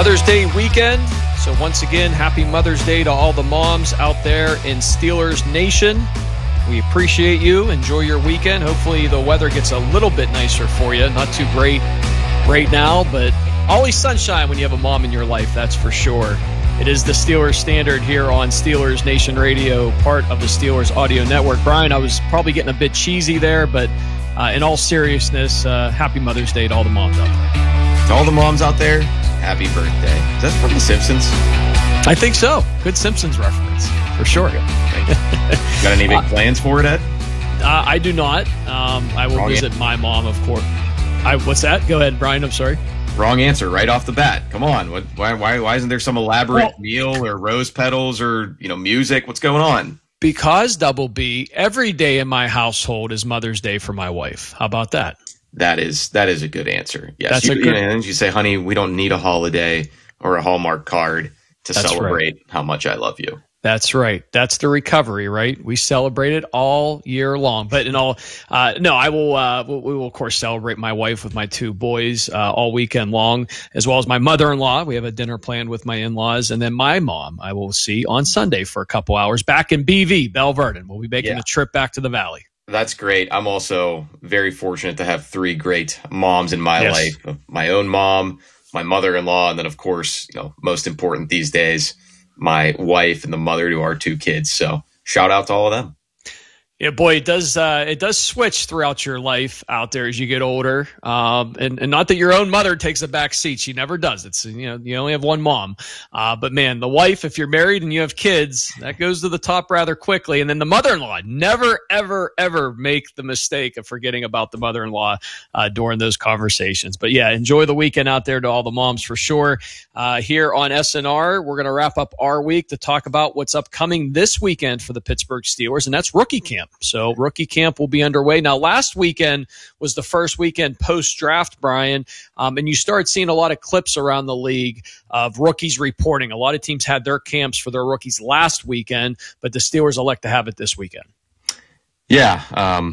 Mother's Day weekend. So once again, happy Mother's Day to all the moms out there in Steelers Nation. We appreciate you. Enjoy your weekend. Hopefully the weather gets a little bit nicer for you. Not too great right now, but always sunshine when you have a mom in your life, that's for sure. It is the Steelers Standard here on Steelers Nation Radio, part of the Steelers Audio Network. Brian, I was probably getting a bit cheesy there, but in all seriousness, happy Mother's Day to all the moms out there. To all the moms out there, happy birthday. Is that from The Simpsons? I think so. Good Simpsons reference, for sure. Got any big plans for it, Ed? I do not. I will visit my mom, of course. What's that? Go ahead, Brian. I'm sorry. Wrong answer right off the bat. Come on. Why isn't there some elaborate meal or rose petals or music? What's going on? Because, Double B, every day in my household is Mother's Day for my wife. How about that? That is a good answer. Yes. And you say, honey, we don't need a holiday or a Hallmark card to celebrate how much I love you. That's right. That's the recovery, right? We celebrate it all year long. But we will of course celebrate my wife with my two boys all weekend long, as well as my mother-in-law. We have a dinner planned with my in-laws, and then my mom I will see on Sunday for a couple hours back in BV, Belle Verdon. We'll be making a trip back to the Valley. That's great. I'm also very fortunate to have three great moms in my life. My own mom, my mother-in-law, and then of course, most important these days, my wife and the mother to our two kids. So shout out to all of them. Yeah, boy, it does switch throughout your life out there as you get older. And not that your own mother takes a back seat. She never does. It's, you only have one mom. But man, the wife, if you're married and you have kids, that goes to the top rather quickly. And then the mother-in-law, never, ever, ever make the mistake of forgetting about the mother-in-law during those conversations. But yeah, enjoy the weekend out there to all the moms for sure. Here on SNR, we're going to wrap up our week to talk about what's upcoming this weekend for the Pittsburgh Steelers, and that's rookie camp. So rookie camp will be underway. Now, last weekend was the first weekend post-draft, Brian, and you started seeing a lot of clips around the league of rookies reporting. A lot of teams had their camps for their rookies last weekend, but the Steelers elect to have it this weekend. Yeah,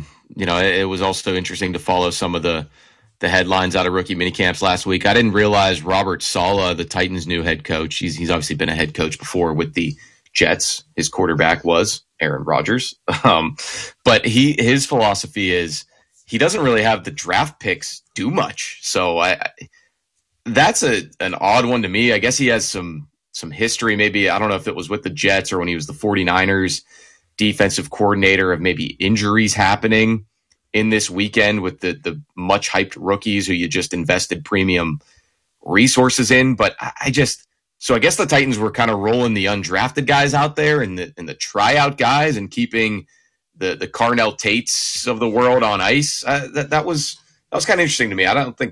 it was also interesting to follow some of the headlines out of rookie minicamps last week. I didn't realize Robert Saleh, the Titans' new head coach, he's obviously been a head coach before with the Jets. His quarterback was Aaron Rodgers. But his philosophy is he doesn't really have the draft picks do much. So that's an odd one to me. I guess he has some history. Maybe, I don't know if it was with the Jets or when he was the 49ers defensive coordinator, of maybe injuries happening in this weekend with the much hyped rookies who you just invested premium resources in. But so I guess the Titans were kind of rolling the undrafted guys out there and the tryout guys and keeping the Carnell Tates of the world on ice. That was kind of interesting to me. I don't think